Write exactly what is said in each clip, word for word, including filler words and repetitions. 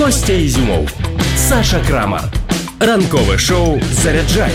Костя Ізюмов, Саша Крамар. Ранкове шоу «Заряджай»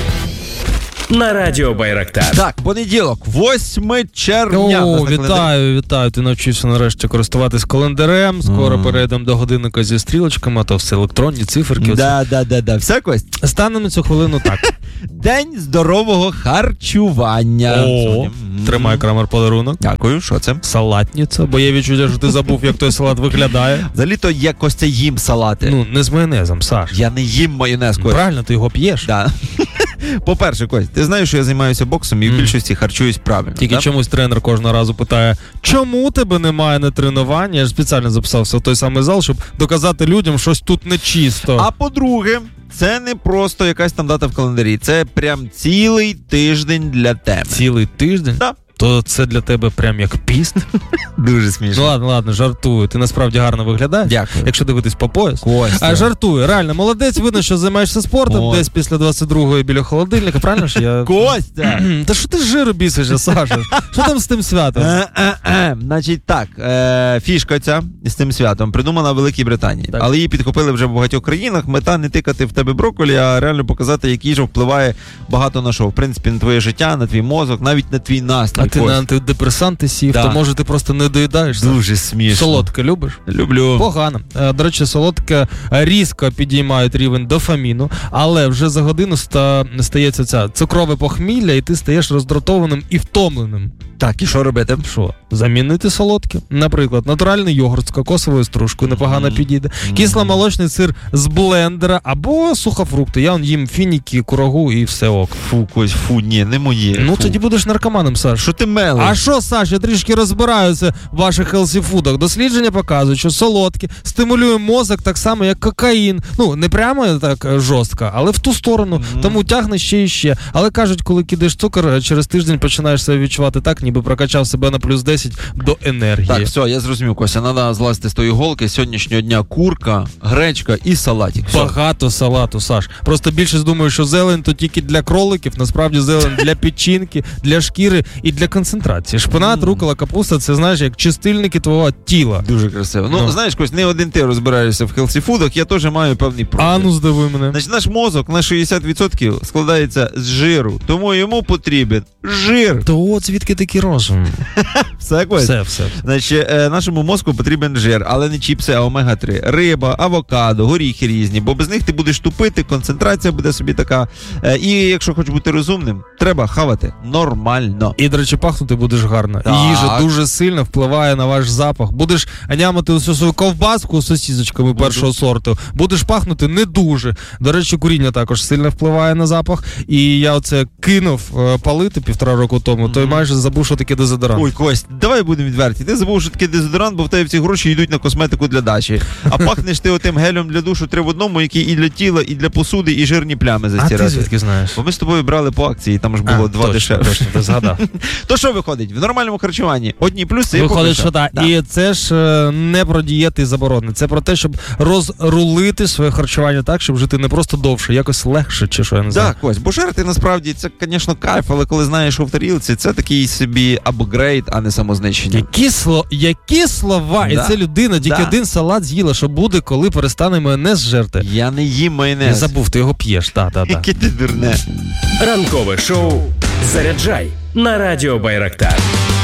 на Радіо Байрактар. Так, понеділок, восьме червня. О, вітаю, вітаю. Ти навчився нарешті користуватись календарем. Скоро mm. перейдемо до годинника зі стрілочками, а то все електронні циферки. Да, да, да, да. Все, Кость? Станемо на цю хвилину так. День здорового харчування. О, тримай, Крамер, подарунок. Дякую, що це? Салатниця, бо є відчуття, що ти забув, як той салат виглядає. Взагалі-то я, Костя, їм салати. Ну, не з майонезом, Саш. Я не їм майонез, Кость. Правильно, ти його п'єш. Да. По-перше, Кость, ти знаєш, що я займаюся боксом і в більшості харчуюсь правильно. Тільки да? чомусь тренер кожного разу питає, чому тебе немає на тренуванні? Я ж спеціально записався в той самий зал, щоб доказати людям, щось тут нечисто. А по-друге, це не просто якась там дата в календарі, це прям цілий тиждень для тебе. Цілий тиждень? Так. То це для тебе прям як піст? Дуже смішно. Ну ладно, ладно, жартую. Ти насправді гарно виглядаєш. Дякую. Якщо дивитись по пояс. Костя. А жартую, реально, молодець, видно, що займаєшся спортом, Ой. десь після двадцять другої біля холодильника, правильно ж я... Костя! Та що ти з жиру бісишся, Саша? Що там з тим святом? Е-е-е. Значить так, е, фішка ця з цим святом придумана в Великій Британії, Так. але її підхопили вже в багатьох країнах. Мета не тикати в тебе брокколі, а реально показати, який же впливає багато на що. В принципі, на твоє життя, на твій мозок, навіть на твій настрій. А ти Кость. на антидепресанти сів, Да. то може ти просто не доїдаєш? Саш? Дуже смішно. Солодке любиш? Люблю. Погано. Е, До речі, солодке різко підіймають рівень дофаміну, але вже за годину ста... стається ця цукрове похмілля, і ти стаєш роздратованим і втомленим. Так, і що робити? Що? Замінити солодке. Наприклад, натуральний йогурт з кокосовою стружкою непогано Mm. підійде. Кисломолочний сир з блендера або сухофрукти. Я он їм фініки, курагу і все ок. Фу, Кость, фу, ні, не моє. Ну фу. тоді будеш наркоманом, Саш. Що ти мелиш? А що, Саш, я трішки розбираюся в ваших хелсі-фудах. Дослідження показують, що солодке стимулює мозок так само, як кокаїн. Ну, не прямо так жорстко, але в ту сторону. Mm. Тому тягне ще і ще. Але кажуть, коли кидаєш цукор, через тиждень починаєш себе відчувати так, ніби прокачав себе на плюс десять до енергії. Так, все, я зрозумів, Костя, треба злазити з тої голки. Сьогоднішнього дня курка, гречка і салатик. Все. Багато салату, Саш. Просто більшість думає, що зелень то тільки для кроликів, насправді зелень для печінки, для шкіри і для концентрації. Шпинат, рукола, капуста – це, знаєш, як чистильники твого тіла. Дуже красиво. Ну, Ну. знаєш, Кость, не один ти розбираєшся в хелсі-фудах, я теж маю певний проблем. А ну здиви мене. Значить, наш мозок на шістдесят відсотків складається з жиру, тому йому потрібен жир. То от звідки такий розум? Все, Кость? Все, все. Значить, е, нашому мозку потрібен жир, але не чіпси, а омега три. Риба, авокадо, горіхи різні, бо без них ти будеш тупити, концентрація буде собі така. Е, і якщо хочеш бути розумним, треба хавати нормально. І, до речі, пахнути будеш гарно. Так. Їжа дуже сильно впливає на ваш запах. Будеш нямати усю свою ковбаску з сосісочками першого сорту, будеш пахнути не дуже. До речі, куріння також сильно впливає на запах. І я оце кинув е, палити півтора року тому, то й майже забув, що таке дезодорант. Ой, Кость, давай будемо відверті. Ти забув, що таке дезодорант, бо в тебе всі гроші йдуть на косметику для дачі. А пахнеш ти отим гелем для душу три в одному, який і для тіла, і для посуди, і жирні плями А застирати. ти звідки знаєш? Бо ми з тобою брали по акції, там ж було А, два точно, дешевше. точно, ти згадав. То що виходить? В нормальному харчуванні одні плюси, Виходить, і що так. І це ж е, не про дієти і заборони. Це про те, щоб розрулити своє харчування так, щоб жити не просто довше, якось легше, чи що я не знаю. Так, Кость, бо жерти насправді це, звісно, кайф, але коли знаєш, що в тарілці, це такий собі апгрейд, а не самознищення. Які, сло... Які слова? Да. І це людина тільки Да. один салат з'їла, що буде, коли перестане майонез жерти. Я не їм Не майонез. забув, ти його п'єш, та-та-та. Яке ти дурне. Ранкове шоу «Заряджай» на Радіо Байрактар.